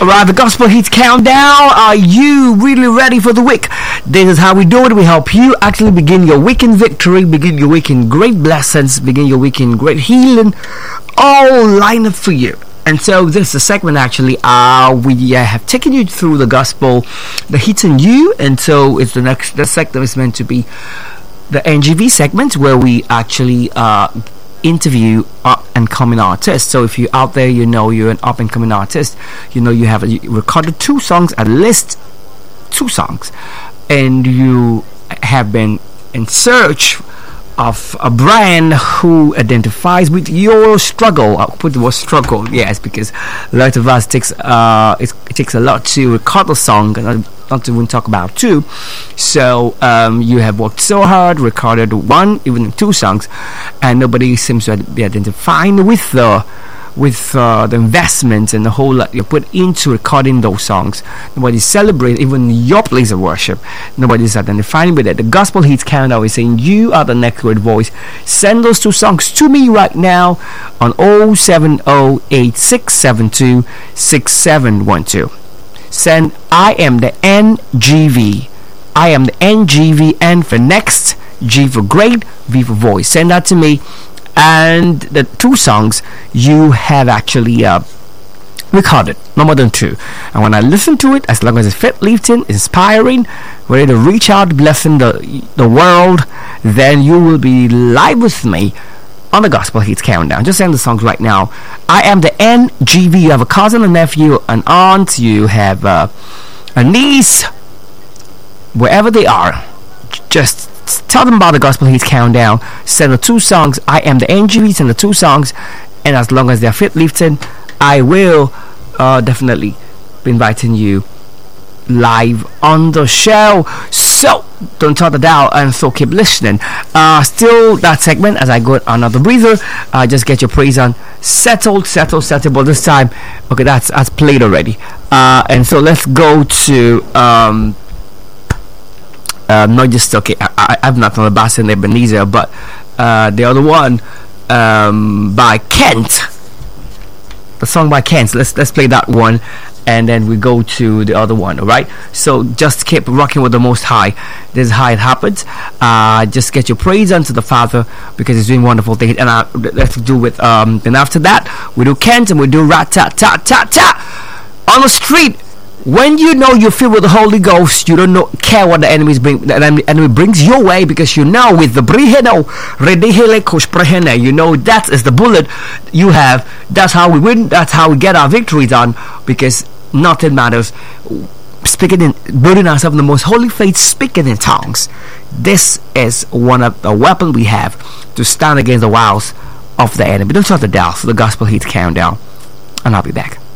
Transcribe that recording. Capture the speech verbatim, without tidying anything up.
Alright, the Gospel Hits Countdown. Are you really ready for the week? This is how we do it. We help you actually begin your week in victory, begin your week in great blessings, begin your week in great healing, all lined up for you. And so this is a segment actually uh, we uh, have taken you through the gospel, the hits on you, and so it's the next the segment is meant to be the N G V segment where we actually uh, interview up and coming artists. So if you're out there, you know you're an up and coming artist, you know you have you recorded two songs, at least two songs, and you have been in search of a brand who identifies with your struggle. I'll put the word struggle, yes, because a lot of us takes uh it, it takes a lot to record a song, and not to even talk about two. So um you have worked so hard, recorded one, even two songs, and nobody seems to be identifying with the with uh, the investment and the whole lot you put into recording those songs. Nobody celebrates even your place of worship. Nobody's identifying with it. The Gospel Hits Countdown is saying you are the next great voice. Send those two songs to me right now on oh seven oh eight six seven two six seven one two. Send I am the N G V. I am the N G V, N for next, G for great, V for voice. Send that to me. And the two songs you have actually uh, recorded, no more than two. And when I listen to it, as long as it's fit, lifting, inspiring, ready to reach out, blessing the the world, then you will be live with me on the Gospel Hits Countdown. Just send the songs right now. I am the N G V. You have a cousin, a nephew, an aunt. You have uh, a niece. Wherever they are, just tell them about the Gospel Hits Countdown. Send the two songs. I am the N G V. Send the two songs, and as long as they're fit lifting, I will uh, definitely be inviting you live on the show. So don't talk it out, and so keep listening. Uh, still that segment as I go another breather. Uh, just get your praise on. Settled, settled, settled. But this time, okay, that's that's played already. Uh, and so let's go to. Um, Uh, not just okay. I, I, I've not on the bass in Ebenezer, but uh, the other one um, by Kent, the song by Kent. So let's let's play that one, and then we go to the other one. All right. So just keep rocking with the Most High. This is how it happens. Uh, just get your praise unto the Father because He's doing wonderful things. And uh, let's do with um. Then after that, we do Kent and we do rat tat tat tat tat on the street. When you know you're filled with the Holy Ghost, you don't know, care what the enemies bring. The enemy brings your way because you know with the briheno, redihele koshprehene, you know that is the bullet you have. That's how we win. That's how we get our victories on, because nothing matters. Speaking in, building ourselves in the most holy faith, speaking in tongues. This is one of the weapons we have to stand against the wiles of the enemy. Don't shut the dial. The Gospel Hits Countdown, and I'll be back.